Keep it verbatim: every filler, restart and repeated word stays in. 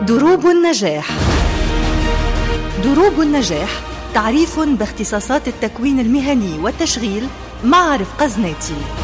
دروب النجاح. دروب النجاح تعريف باختصاصات التكوين المهني والتشغيل مع رفقة زناتي.